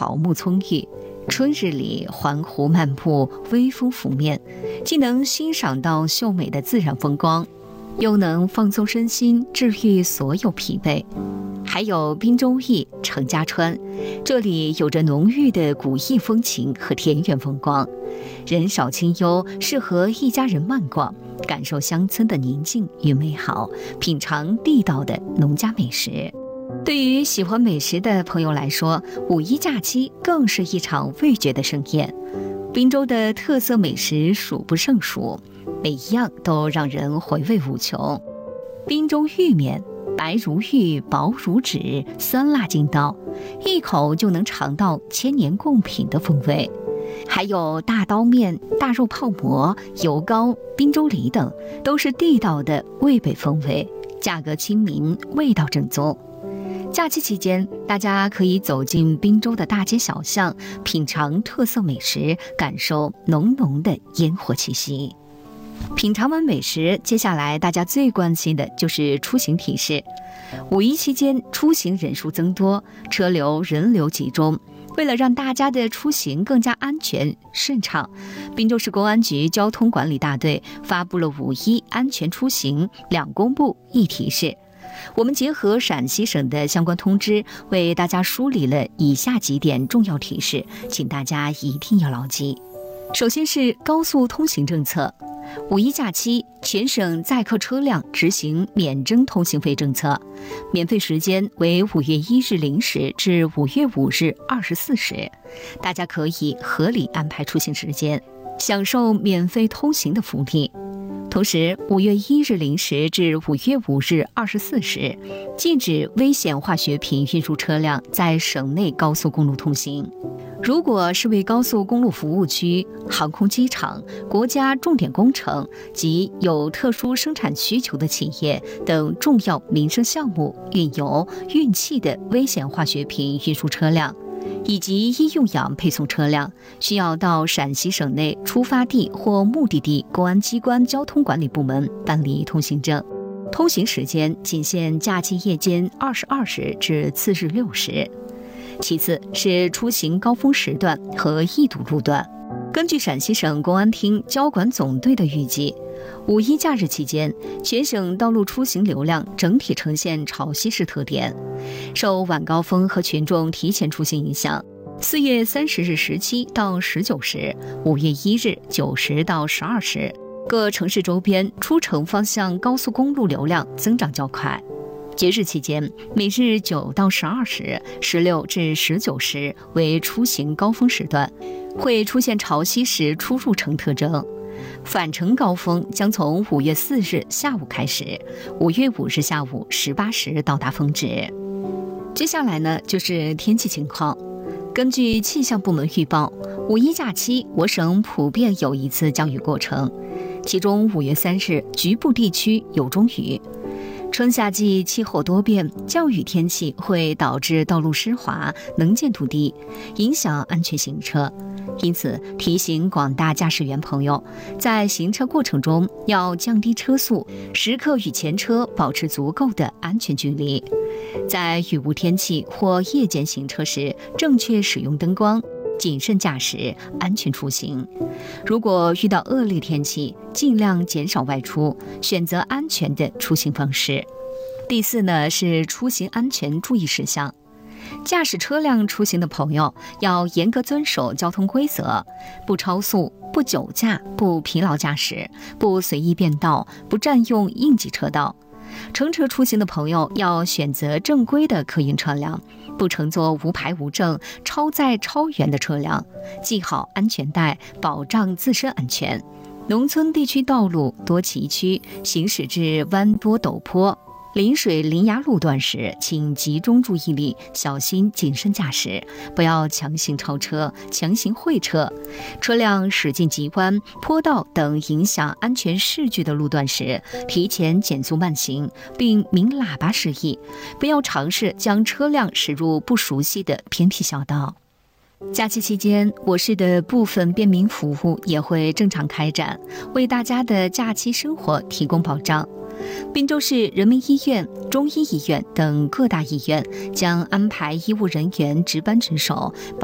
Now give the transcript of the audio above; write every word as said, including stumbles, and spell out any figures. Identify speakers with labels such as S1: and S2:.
S1: 草木葱郁，春日里环湖漫步，微风拂面，既能欣赏到秀美的自然风光，又能放松身心，治愈所有疲惫。还有滨州驿、程家川，这里有着浓郁的古意风情和田园风光，人少清幽，适合一家人漫逛，感受乡村的宁静与美好，品尝地道的农家美食。对于喜欢美食的朋友来说，五一假期更是一场味觉的盛宴。滨州的特色美食数不胜数，每一样都让人回味无穷。滨州玉面，白如玉，薄如纸，酸辣劲道，一口就能尝到千年贡品的风味。还有大刀面、大肉泡馍、油糕、滨州梨等，都是地道的渭北风味，价格亲民，味道正宗。假期期间，大家可以走进滨州的大街小巷，品尝特色美食，感受浓浓的烟火气息。品尝完美食，接下来大家最关心的就是出行提示。五一期间，出行人数增多，车流人流集中。为了让大家的出行更加安全顺畅，滨州市公安局交通管理大队发布了五一安全出行两公布一提示。我们结合陕西省的相关通知，为大家梳理了以下几点重要提示，请大家一定要牢记。首先是高速通行政策。五一假期，全省载客车辆执行免征通行费政策，免费时间为五月一日零时至五月五日二十四时，大家可以合理安排出行时间，享受免费通行的福利。同时，五月一日零时至五月五日二十四时，禁止危险化学品运输车辆在省内高速公路通行。如果是为高速公路服务区、航空机场、国家重点工程及有特殊生产需求的企业等重要民生项目运油、运气的危险化学品运输车辆，以及医用氧配送车辆，需要到陕西省内出发地或目的地公安机关交通管理部门办理通行证。通行时间仅限假期夜间二十二时至次日六时。其次是出行高峰时段和易堵路段。根据陕西省公安厅交管总队的预计，五一假日期间，全省道路出行流量整体呈现潮汐式特点。受晚高峰和群众提前出行影响，四月三十日十七到十九时，五月一日九时到十二时，各城市周边出城方向高速公路流量增长较快。节日期间，每日九到十二时、十六至十九时为出行高峰时段，会出现潮汐时出入城特征。返程高峰将从五月四日下午开始，五月五日下午十八时到达峰值。接下来呢，就是天气情况。根据气象部门预报，五一假期我省普遍有一次降雨过程，其中五月三日局部地区有中雨。春夏季气候多变，降雨天气会导致道路湿滑、能见度低，影响安全行车。因此，提醒广大驾驶员朋友，在行车过程中要降低车速，时刻与前车保持足够的安全距离。在雨雾天气或夜间行车时，正确使用灯光，谨慎驾驶，安全出行。如果遇到恶劣天气，尽量减少外出，选择安全的出行方式。第四呢，是出行安全注意事项。驾驶车辆出行的朋友要严格遵守交通规则，不超速、不酒驾、不疲劳驾驶、不随意变道、不占用应急车道。乘车出行的朋友要选择正规的客运车辆，不乘坐无牌无证、超载超员的车辆，系好安全带，保障自身安全。农村地区道路多崎岖，行驶至弯多陡坡、临水临崖路段时，请集中注意力，小心谨慎驾驶，不要强行超车、强行会车。车辆驶进急弯、坡道等影响安全视距的路段时，提前减速慢行，并鸣喇叭示意，不要尝试将车辆驶入不熟悉的偏僻小道。假期期间，我市的部分便民服务也会正常开展，为大家的假期生活提供保障。滨州市人民医院、中医医院等各大医院将安排医务人员值班值守，